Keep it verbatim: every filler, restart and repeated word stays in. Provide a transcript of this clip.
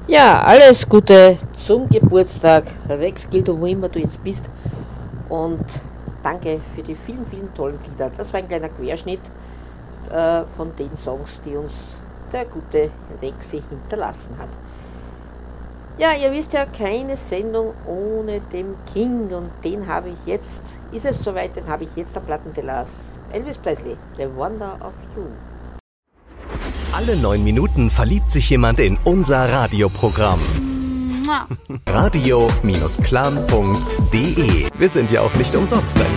Ja, alles Gute zum Geburtstag, Rex Gildo, wo immer du jetzt bist. Und danke für die vielen, vielen tollen Lieder. Das war ein kleiner Querschnitt äh, von den Songs, die uns der gute Rexi hinterlassen hat. Ja, ihr wisst ja, keine Sendung ohne den King. Und den habe ich jetzt, ist es soweit, den habe ich jetzt am Plattenteller. Elvis Presley, The Wonder of You. Alle neun Minuten verliebt sich jemand in unser Radioprogramm. radio Bindestrich clan punkt de. Wir sind ja auch nicht umsonst ein